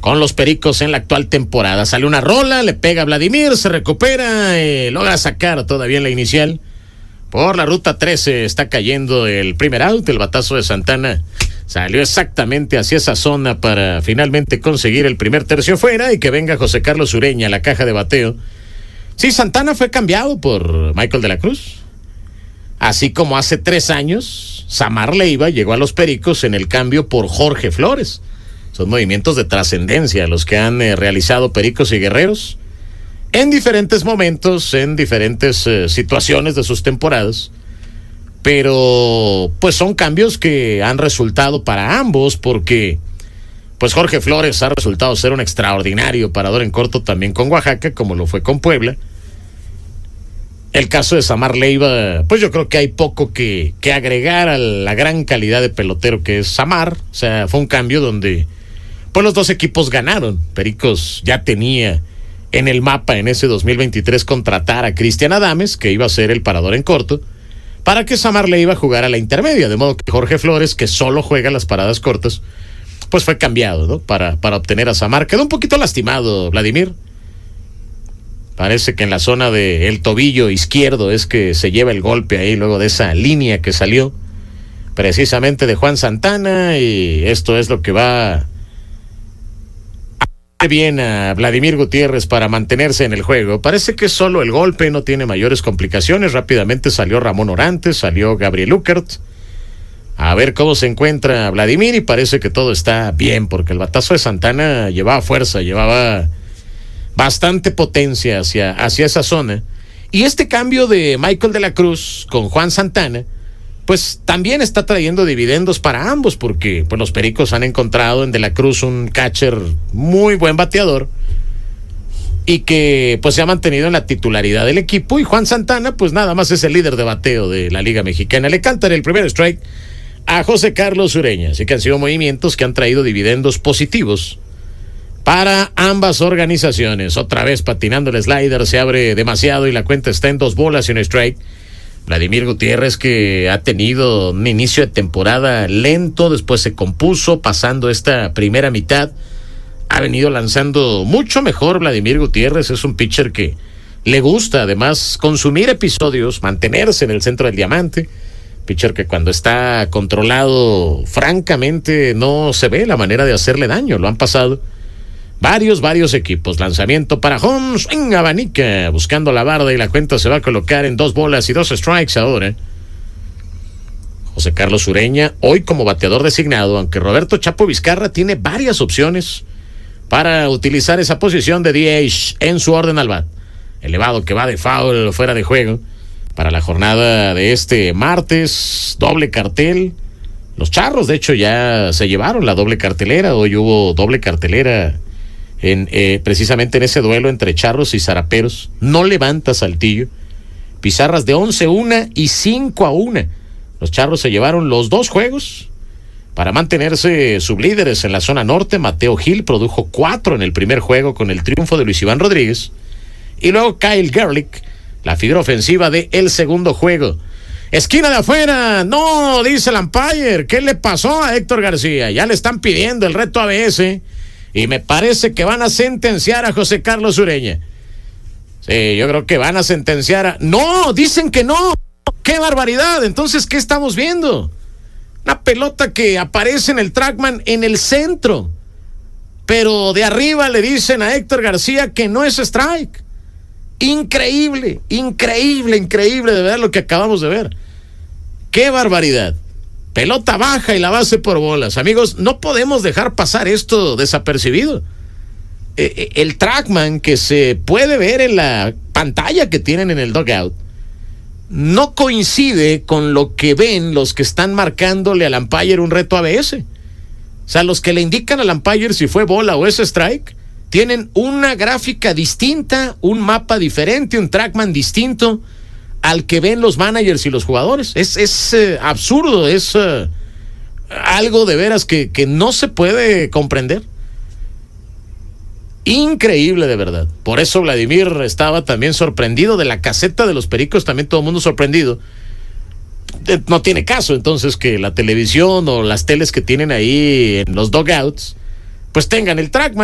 con los Pericos en la actual temporada. Sale una rola, le pega a Vladimir, se recupera, logra sacar todavía en la inicial. Por la ruta 13 está cayendo el primer out, el batazo de Santana salió exactamente hacia esa zona para finalmente conseguir el primer tercio fuera y que venga José Carlos Ureña a la caja de bateo. Sí, Santana fue cambiado por Michael de la Cruz. Así como hace 3 años, Samar Leiva llegó a los Pericos en el cambio por Jorge Flores. Son movimientos de trascendencia los que han realizado Pericos y Guerreros en diferentes momentos, en diferentes situaciones de sus temporadas. Pero pues son cambios que han resultado para ambos, porque pues Jorge Flores ha resultado ser un extraordinario parador en corto también con Oaxaca, como lo fue con Puebla. El caso de Samar Leiva, pues yo creo que hay poco que agregar a la gran calidad de pelotero que es Samar. O sea, fue un cambio donde pues los dos equipos ganaron. Pericos ya tenía en el mapa en ese 2023 contratar a Cristian Adames, que iba a ser el parador en corto, para que Samar Leiva jugara a la intermedia, de modo que Jorge Flores, que solo juega las paradas cortas, pues fue cambiado, ¿no? Para obtener a Samar. Quedó un poquito lastimado Vladimir. Parece que en la zona del tobillo izquierdo es que se lleva el golpe ahí luego de esa línea que salió precisamente de Juan Santana, y esto es lo que va bien a Vladimir Gutiérrez para mantenerse en el juego. Parece que solo el golpe, no tiene mayores complicaciones. Rápidamente salió Ramón Orantes, salió Gabriel Uckert a ver cómo se encuentra Vladimir, y parece que todo está bien, porque el batazo de Santana llevaba fuerza, llevaba bastante potencia hacia esa zona. Y este cambio de Michael de la Cruz con Juan Santana pues también está trayendo dividendos para ambos, porque pues los Pericos han encontrado en De la Cruz un catcher muy buen bateador y que pues se ha mantenido en la titularidad del equipo, y Juan Santana pues nada más es el líder de bateo de la Liga Mexicana. Le cantan el primer strike a José Carlos Ureña, así que han sido movimientos que han traído dividendos positivos para ambas organizaciones. Otra vez patinando el slider, se abre demasiado y la cuenta está en 2 bolas y un strike. Vladimir Gutiérrez, que ha tenido un inicio de temporada lento, después se compuso pasando esta primera mitad, ha venido lanzando mucho mejor. Vladimir Gutiérrez es un pitcher que le gusta además consumir episodios, mantenerse en el centro del diamante, pitcher que cuando está controlado francamente no se ve la manera de hacerle daño. Lo han pasado varios equipos. Lanzamiento para home, swing, abanica, buscando la barda, y la cuenta se va a colocar en 2 bolas y 2 strikes ahora. José Carlos Ureña, hoy como bateador designado, aunque Roberto Chapo Vizcarra tiene varias opciones para utilizar esa posición de DH en su orden al bat. Elevado que va de foul, fuera de juego, para la jornada de este martes, doble cartel. Los Charros, de hecho, ya se llevaron la doble cartelera. Hoy hubo doble cartelera precisamente en ese duelo entre Charros y Zaraperos. No levanta Saltillo. Pizarras de 11-1 y 5-1. Los Charros se llevaron los 2 juegos para mantenerse sublíderes en la zona norte. Mateo Gil produjo 4 en el primer juego con el triunfo de Luis Iván Rodríguez, y luego Kyle Gerlich, la figura ofensiva de el segundo juego. Esquina de afuera, no, dice el umpire. ¿Qué le pasó a Héctor García? Ya le están pidiendo el reto ABS, y me parece que van a sentenciar a José Carlos Ureña. Sí, yo creo que van a sentenciar No, dicen que no. ¡Qué barbaridad! Entonces, ¿qué estamos viendo? Una pelota que aparece en el TrackMan en el centro, pero de arriba le dicen a Héctor García que no es strike. Increíble de ver lo que acabamos de ver. ¡Qué barbaridad! Pelota baja y la base por bolas. Amigos, no podemos dejar pasar esto desapercibido. El TrackMan que se puede ver en la pantalla que tienen en el dugout no coincide con lo que ven los que están marcándole al umpire un reto ABS. O sea, los que le indican al umpire si fue bola o es strike tienen una gráfica distinta, un mapa diferente, un TrackMan distinto al que ven los managers y los jugadores. Es absurdo, es algo de veras que no se puede comprender. Increíble, de verdad. Por eso Vladimir estaba también sorprendido de la caseta de los Pericos, también todo el mundo sorprendido. No tiene caso entonces que la televisión o las teles que tienen ahí en los dugouts pues tengan el TrackMan.